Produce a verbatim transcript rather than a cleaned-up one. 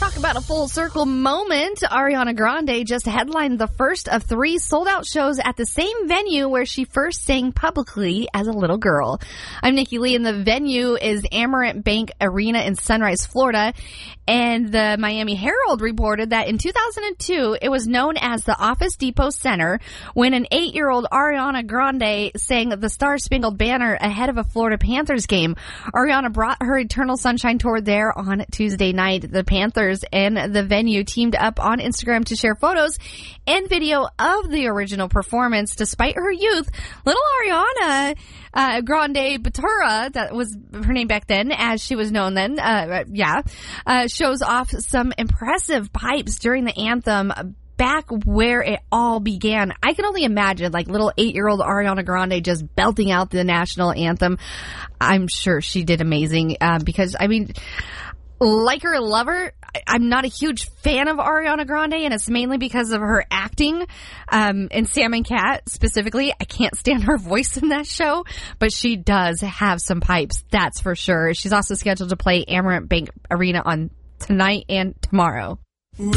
Talk about a full circle moment. Ariana Grande just headlined the first of three sold-out shows at the same venue where she first sang publicly as a little girl. I'm Nikki Lee, and the venue is Amerant Bank Arena in Sunrise, Florida. And the Miami Herald reported that in two thousand two, it was known as the Office Depot Center when an eight-year-old Ariana Grande sang the Star-Spangled Banner ahead of a Florida Panthers game. Ariana brought her Eternal Sunshine tour there on Tuesday night. The Panthers and the venue teamed up on Instagram to share photos and video of the original performance. Despite her youth, little Ariana uh, Grande Batura, that was her name back then, as she was known then, uh, yeah, uh, shows off some impressive pipes during the anthem back where it all began. I can only imagine, like, little eight-year-old Ariana Grande just belting out the national anthem. I'm sure she did amazing uh, because, I mean, like her or love her, I'm not a huge fan of Ariana Grande, and it's mainly because of her acting. Um, in Sam and Cat specifically, I can't stand her voice in that show, but she does have some pipes, that's for sure. She's also scheduled to play Amerant Bank Arena on tonight and tomorrow.